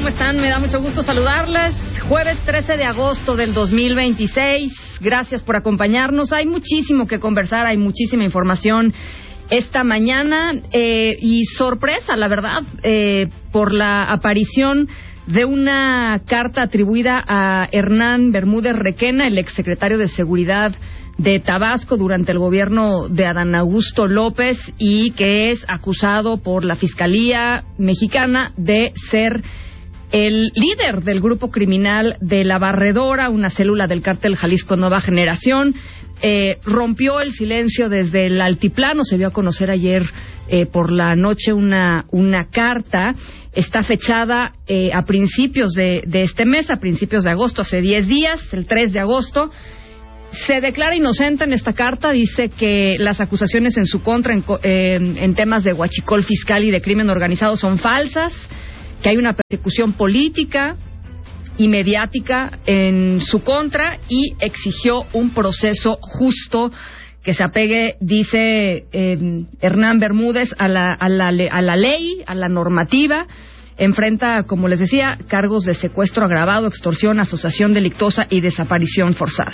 ¿Cómo están? Me da mucho gusto saludarles. Jueves 13 de agosto del 2026. Gracias por acompañarnos. Hay muchísimo que conversar, hay muchísima información esta mañana y sorpresa, la verdad, por la aparición de una carta atribuida a Hernán Bermúdez Requena, el exsecretario de Seguridad de Tabasco durante el gobierno de Adán Augusto López, y que es acusado por la Fiscalía Mexicana de ser el líder del grupo criminal de La Barredora, una célula del cártel Jalisco Nueva Generación. Rompió el silencio desde el altiplano. Se dio a conocer ayer por la noche una carta. Está fechada a principios de este mes, a principios de agosto, hace 10 días, el 3 de agosto. Se declara inocente en esta carta. Dice que las acusaciones en su contra en temas de huachicol fiscal y de crimen organizado son falsas, que hay una persecución política y mediática en su contra, y exigió un proceso justo que se apegue, dice Hernán Bermúdez, a la ley, a la normativa. Enfrenta, como les decía, cargos de secuestro agravado, extorsión, asociación delictuosa y desaparición forzada.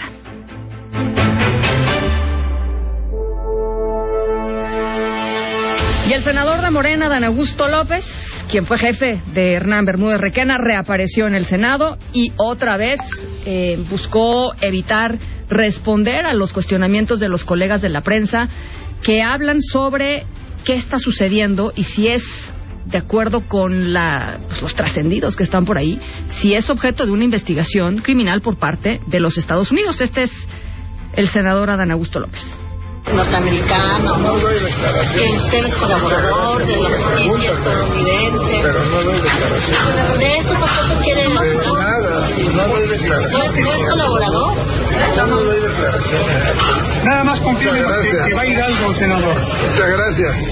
Y el senador de Morena, Adán Augusto López, quien fue jefe de Hernán Bermúdez Requena, reapareció en el Senado y otra vez buscó evitar responder a los cuestionamientos de los colegas de la prensa que hablan sobre qué está sucediendo y si es de acuerdo con los trascendidos que están por ahí, si es objeto de una investigación criminal por parte de los Estados Unidos. Este es el senador Adán Augusto López. Norteamericano, que usted es colaborador de la justicia estadounidense. Pero no doy declaración. ¿De eso tampoco quiere nada, no doy declaración. ¿No es colaborador? No doy declaración. Nada más confirme que va a ir algo, senador. Muchas gracias.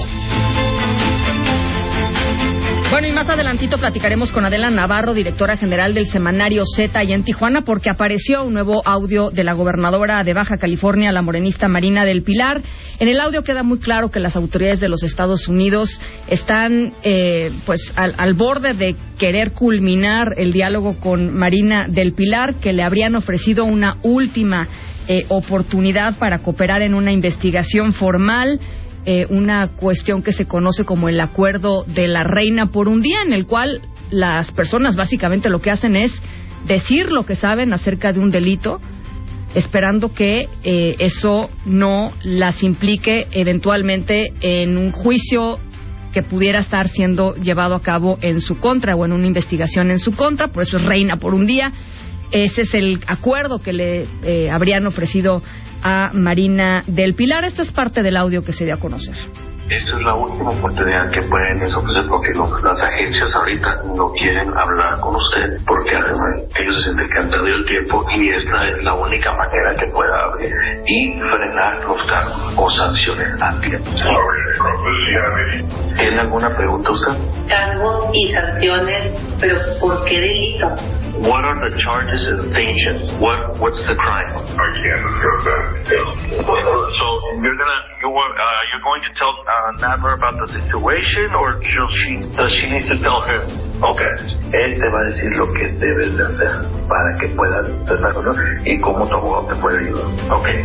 Bueno, y más adelantito platicaremos con Adela Navarro, directora general del semanario Z allá en Tijuana, porque apareció un nuevo audio de la gobernadora de Baja California, la morenista Marina del Pilar. En el audio queda muy claro que las autoridades de los Estados Unidos están al borde de querer culminar el diálogo con Marina del Pilar, que le habrían ofrecido una última oportunidad para cooperar en una investigación formal. Una cuestión que se conoce como el acuerdo de la reina por un día, en el cual las personas básicamente lo que hacen es decir lo que saben acerca de un delito, esperando que eso no las implique eventualmente en un juicio que pudiera estar siendo llevado a cabo en su contra o en una investigación en su contra. Por eso es reina por un día. Ese es el acuerdo que le habrían ofrecido a Marina del Pilar. Esto es parte del audio que se dio a conocer. Esta es la última oportunidad que pueden ofrecer, porque las agencias ahorita no quieren hablar con usted, porque además ellos se sienten que han perdido el tiempo y esta es la única manera que pueda abrir y frenar los cargos o sanciones a tiempo. ¿Tiene alguna pregunta usted? Cargos y sanciones, pero ¿por qué delito? What are the charges and sanctions? What's the crime? I can't discuss that. So you're going to tell Nadler about the situation, or does she need to tell him? Okay. Él te va a decir lo que debes de hacer para que puedas hacer la cosa y cómo tu abogado te puede ayudar. Okay.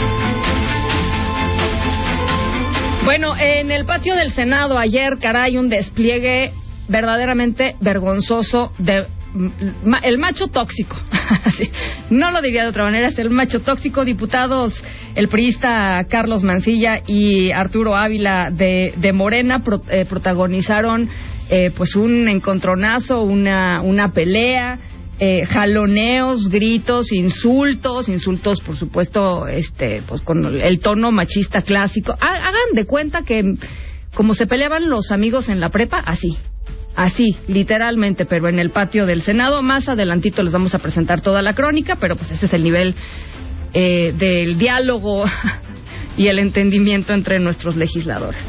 Bueno, en el patio del Senado ayer, caray, un despliegue verdaderamente vergonzoso de el macho tóxico. No lo diría de otra manera, es el macho tóxico. Diputados, el priista Carlos Mancilla y Arturo Ávila de Morena protagonizaron un encontronazo, una pelea, jaloneos, gritos, insultos, por supuesto, con el tono machista clásico. Hagan de cuenta que como se peleaban los amigos en la prepa, así, literalmente, pero en el patio del Senado. Más adelantito les vamos a presentar toda la crónica, pero pues ese es el nivel del diálogo y el entendimiento entre nuestros legisladores.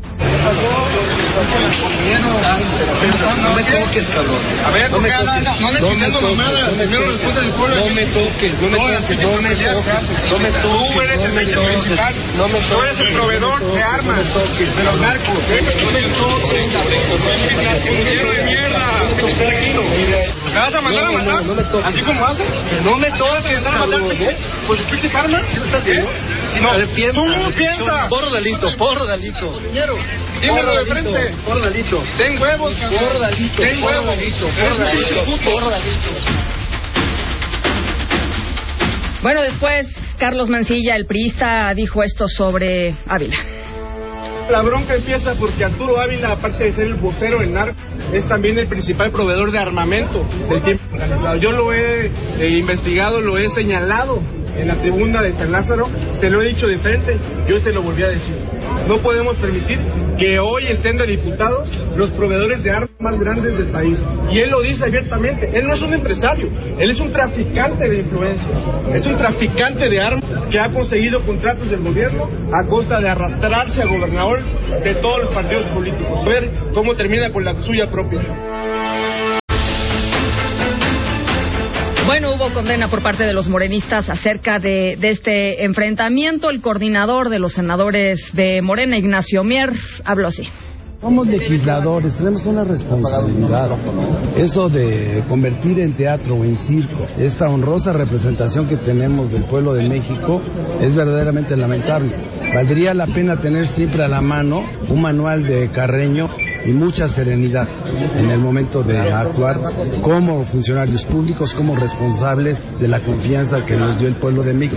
No me toques, cabrón. A ver, no me toques. No me toques. Primero respuesta del pueblo. No me toques. No me toques. No me toques. No me toques. Tú eres el mecha principal. No me toques. Tú eres el proveedor de armas. No me toques. De los narcos. No me toques. Ingeniero de mierda. Tranquilo. ¿Me vas a mandar a matar? No me toques. ¿Así como haces? No me toques, cabrón, ¿eh? Pues si tú te armas. ¿Sí lo estás viendo? Si no, tú piensas. Por delito. Dímelo de frente. Por delito. Ten huevos, cabrón. Por delito. Ten huevos. Eres un pinche puto. Bueno, después Carlos Mancilla, el priista, dijo esto sobre Ávila. La bronca empieza porque Arturo Ávila, aparte de ser el vocero del narco, es también el principal proveedor de armamento del crimen organizado. Yo lo he investigado, lo he señalado en la tribuna de San Lázaro, se lo he dicho de frente, yo se lo volví a decir. No podemos permitir que hoy estén de diputados los proveedores de armas más grandes del país. Y él lo dice abiertamente, él no es un empresario, él es un traficante de influencia, es un traficante de armas que ha conseguido contratos del gobierno a costa de arrastrarse a gobernadores de todos los partidos políticos. Ver cómo termina con la suya propia. Bueno, hubo condena por parte de los morenistas acerca de este enfrentamiento. El coordinador de los senadores de Morena, Ignacio Mier, habló así. Somos legisladores, tenemos una responsabilidad. Eso de convertir en teatro o en circo esta honrosa representación que tenemos del pueblo de México es verdaderamente lamentable. Valdría la pena tener siempre a la mano un manual de Carreño y mucha serenidad en el momento de actuar como funcionarios públicos, como responsables de la confianza que nos dio el pueblo de México.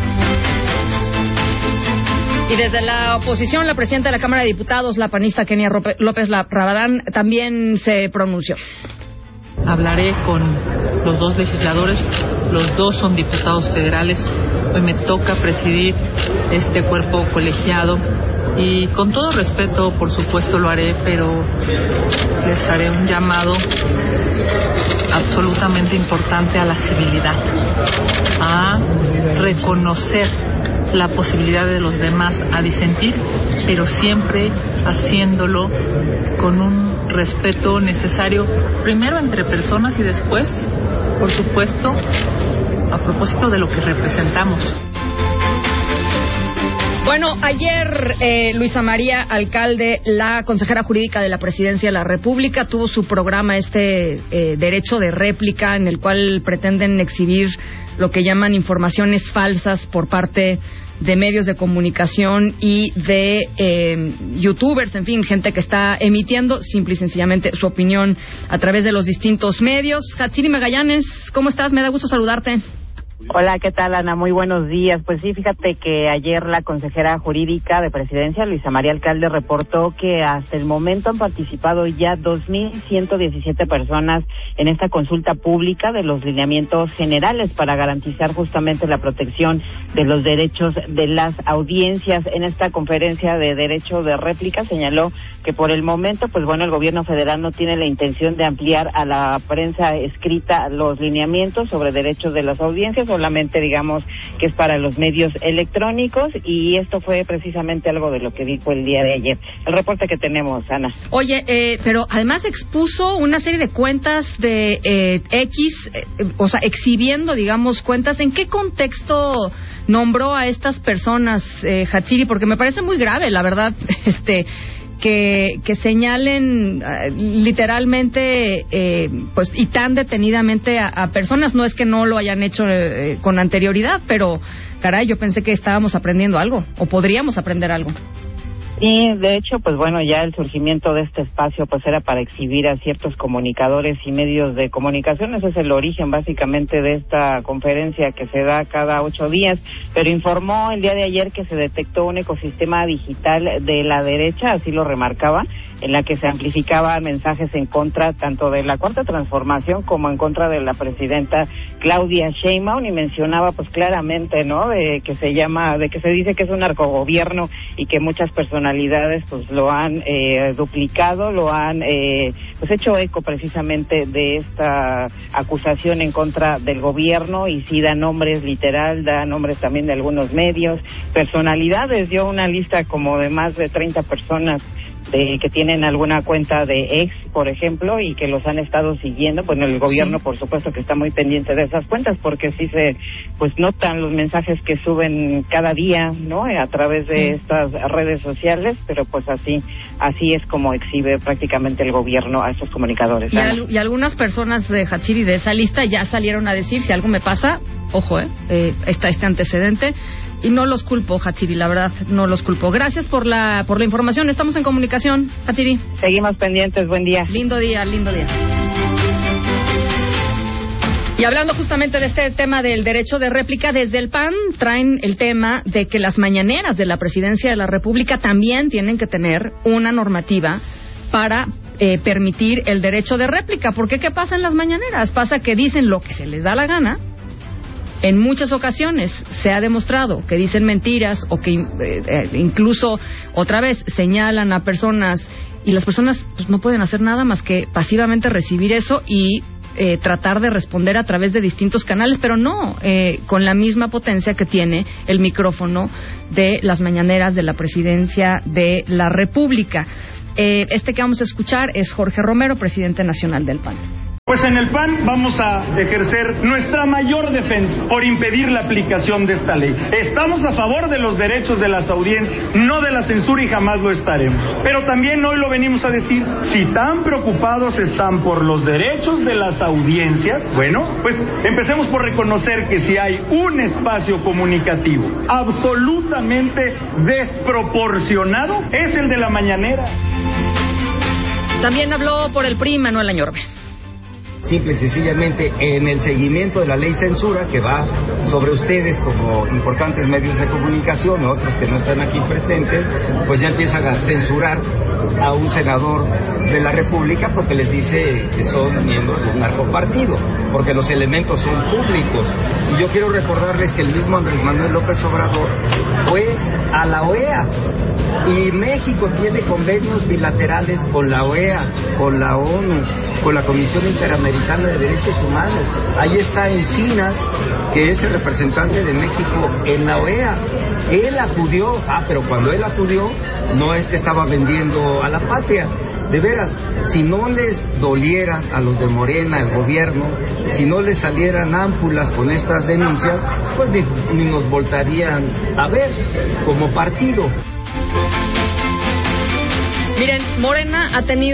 Y desde la oposición, la presidenta de la Cámara de Diputados, la panista Kenia López Rabadán, también se pronunció. Hablaré con los dos legisladores, los dos son diputados federales, hoy me toca presidir este cuerpo colegiado y con todo respeto, por supuesto lo haré, pero les haré un llamado absolutamente importante a la civilidad, a reconocer la posibilidad de los demás a disentir, pero siempre haciéndolo con un respeto necesario, primero entre personas y después, por supuesto, a propósito de lo que representamos. Bueno, ayer Luisa María Alcalde, la consejera jurídica de la Presidencia de la República, tuvo su programa derecho de réplica, en el cual pretenden exhibir lo que llaman informaciones falsas por parte de medios de comunicación y de youtubers, en fin, gente que está emitiendo simple y sencillamente su opinión a través de los distintos medios. Hatsiri Magallanes, ¿cómo estás? Me da gusto saludarte. Hola, ¿qué tal, Ana? Muy buenos días. Pues sí, fíjate que ayer la consejera jurídica de Presidencia, Luisa María Alcalde, reportó que hasta el momento han participado ya 2,117 personas en esta consulta pública de los lineamientos generales para garantizar justamente la protección de los derechos de las audiencias. En esta conferencia de derecho de réplica señaló que por el momento, pues bueno, el gobierno federal no tiene la intención de ampliar a la prensa escrita los lineamientos sobre derechos de las audiencias, solamente digamos que es para los medios electrónicos, y esto fue precisamente algo de lo que dijo el día de ayer. El reporte que tenemos, Ana. Oye, pero además expuso una serie de cuentas de X, o sea, exhibiendo, digamos, cuentas. ¿En qué contexto nombró a estas personas, Hatsiri? Porque me parece muy grave, la verdad, que señalen literalmente pues y tan detenidamente a personas. No es que no lo hayan hecho con anterioridad, pero caray, yo pensé que estábamos aprendiendo algo o podríamos aprender algo. Y de hecho, pues bueno, ya el surgimiento de este espacio pues era para exhibir a ciertos comunicadores y medios de comunicación. Ese es el origen básicamente de esta conferencia que se da cada 8 días, pero informó el día de ayer que se detectó un ecosistema digital de la derecha, así lo remarcaba, en la que se amplificaban mensajes en contra tanto de la Cuarta Transformación como en contra de la presidenta Claudia Sheinbaum, y mencionaba pues claramente, ¿no?, de que se dice que es un narcogobierno y que muchas personalidades pues lo han duplicado, lo han pues hecho eco precisamente de esta acusación en contra del gobierno, y sí da nombres literal, da nombres también de algunos medios, personalidades, dio una lista como de más de 30 personas que tienen alguna cuenta de ex, por ejemplo, y que los han estado siguiendo. Bueno, el gobierno, por supuesto, que está muy pendiente de esas cuentas, porque sí se notan los mensajes que suben cada día, ¿no? A través de estas redes sociales, pero pues así es como exhibe prácticamente el gobierno a estos comunicadores. Y algunas personas de Hatsiri de esa lista ya salieron a decir, si algo me pasa, ojo, está este antecedente. Y no los culpo, Hatsiri, la verdad, no los culpo. Gracias por la información. Estamos en comunicación, Hatsiri. Seguimos pendientes. Buen día. Lindo día, lindo día. Y hablando justamente de este tema del derecho de réplica, desde el PAN traen el tema de que las mañaneras de la Presidencia de la República también tienen que tener una normativa para permitir el derecho de réplica. Porque ¿qué pasa en las mañaneras? Pasa que dicen lo que se les da la gana. En muchas ocasiones se ha demostrado que dicen mentiras o que incluso otra vez señalan a personas y las personas pues, no pueden hacer nada más que pasivamente recibir eso y tratar de responder a través de distintos canales, pero no con la misma potencia que tiene el micrófono de las mañaneras de la Presidencia de la República. Este que vamos a escuchar es Jorge Romero, presidente nacional del PAN. Pues en el PAN vamos a ejercer nuestra mayor defensa por impedir la aplicación de esta ley. Estamos a favor de los derechos de las audiencias, no de la censura, y jamás lo estaremos. Pero también hoy lo venimos a decir, si tan preocupados están por los derechos de las audiencias, bueno, pues empecemos por reconocer que si hay un espacio comunicativo absolutamente desproporcionado, es el de la mañanera. También habló por el PRI Manuel Añorbe. Simple y sencillamente en el seguimiento de la ley censura que va sobre ustedes como importantes medios de comunicación o otros que no están aquí presentes, pues ya empiezan a censurar a un senador de la República porque les dice que son miembros de un narcopartido, porque los elementos son públicos. Y yo quiero recordarles que el mismo Andrés Manuel López Obrador fue a la OEA y México tiene convenios bilaterales con la OEA, con la ONU, con la Comisión Interamericana de Derechos Humanos. Ahí está Encinas, que es el representante de México en la OEA. Él acudió, pero cuando él acudió, no es que estaba vendiendo a la patria. De veras, si no les doliera a los de Morena, el gobierno, si no les salieran ámpulas con estas denuncias, pues ni nos voltarían a ver como partido. Miren, Morena ha tenido